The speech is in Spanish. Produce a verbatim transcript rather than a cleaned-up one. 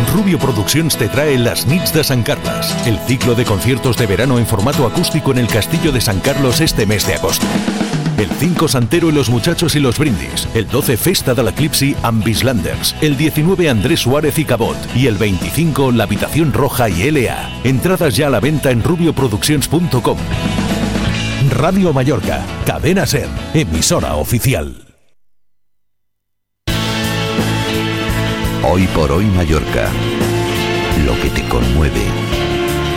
Rubio Produccions te trae las Nits de San Carlos, el ciclo de conciertos de verano en formato acústico en el Castillo de San Carlos este mes de agosto. El cinco Santero y los Muchachos y los Brindis, el doce Festa de l'Eclipsi amb Islanders, el diecinueve Andrés Suárez y Cabot y el veinticinco La Habitación Roja y L A. Entradas ya a la venta en rubio produccions punto com. Radio Mallorca, Cadena Ser, emisora oficial. Hoy por hoy Mallorca, lo que te conmueve.